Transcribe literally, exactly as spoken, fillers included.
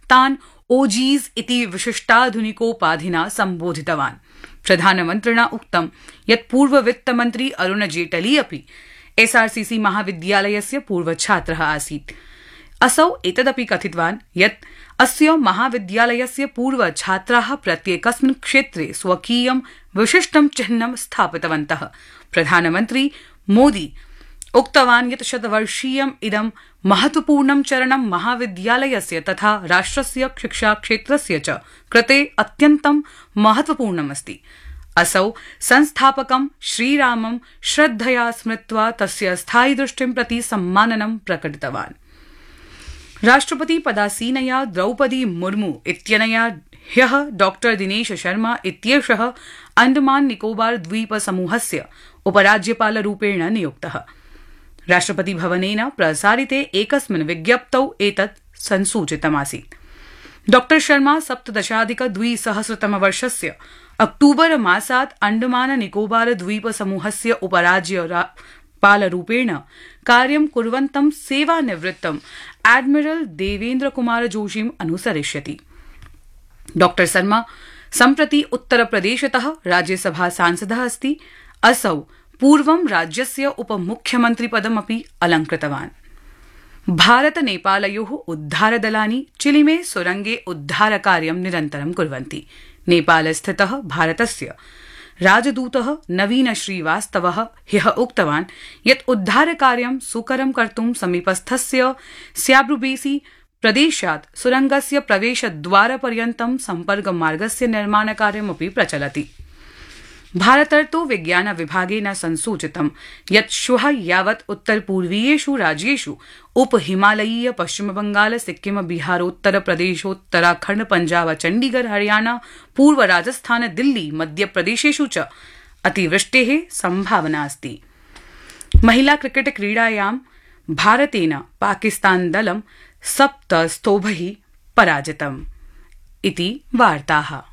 तान् ओजीस् इति विशिष्टाधुनिकोपाधिना सम्बोधितवान्। प्रधानमन्त्रिणा उक्तं यत् पूर्ववित्तमन्त्री अरुण जेटली अपि एसआरसीसी महाविद्यालयस्य पूर्वछात्रः आसीत्। असौ एतदपि कथितवान् यत् अस्य महाविद्यालयस्य पूर्वछात्राः प्रत्येकस्मिन् क्षेत्रे स्वकीयं विशिष्टं चिह्नं स्थापितवन्तः। प्रधानमन्त्री मोदी उक्तवान् यत् शतवर्षीयम् इदं महत्वपूर्णं चरणं महाविद्यालयस्य तथा राष्ट्रस्य शिक्षाक्षेत्रस्य च कृते अत्यन्तं महत्वपूर्णमस्ति। असौ संस्थापकं श्रीरामं श्रद्धया स्मृत्वा तस्य स्थायिदृष्टिं प्रति सम्माननं प्रकटितवान्। राष्ट्रपति पदासीनया द्रौपदी मुर्मू इत्यनया ह्यः डॉक्टर दिनेश शर्मा इत्येषः अंडमान निकोबार द्वीप समूहस्य उपराज्यपालरूपेण नियुक्तः। राष्ट्रपति भवनेन प्रसारिते एकस्मिन् विज्ञप्तौ एतत् संसूचितमासीत्। डॉक्टर शर्मा सप्तदशाधिक द्विसहस्रतमवर्षस्य अक्टूबर मासात् अंडमान निकोबार द्वीप समूहस्य उपराज्यपालरूपेण कार्यं कुर्वन्तं सेवानिवृत्तं एडमिरल देवेन्द्र कुमार जोशीम् अनुसरिष्यति। डॉक्टर शर्मा सम्प्रति उत्तरप्रदेशतः राज्यसभा सांसदः अस्ति। असौ पूर्वं राज्यस्य उपमुख्यमन्त्रिपदमपि अलङ्कृतवान्। भारत नेपालयोः उद्धारदलानि चिलिमे सुरंगे उद्धारकार्यं निरन्तरं कुर्वन्ति। नेपालस्थितः भारतस्य राजदूतः नवीन श्रीवास्तवः ह्यः उक्तवान् यत् उद्धारकार्यं सुकरं कर्तुं समीपस्थस्य स्याब्रुबेसी प्रदेशात् सुरंगस्य प्रवेशद्वारपर्यन्तं सम्पर्कमार्गस्य निर्माणकार्यमपि प्रचलति। भारतर्तो विज्ञान विभागेन संसूचितं यत् श्वः यावत् उत्तरपूर्वीयेषु राज्येषु उपहिमालयीय पश्चिमबंगाल सिक्किम बिहारोत्तर प्रदेशोत्तराखण्ड पंजाब चण्डीगढ़ हरियाणा पूर्व राजस्थान दिल्ली मध्यप्रदेशेषु च अतिवृष्टेः संभावना अस्ति। महिला क्रिकेट क्रीडायां भारतेन पाकिस्तान दलं सप्त स्तोभैः पराजितम्। इति वार्ताः।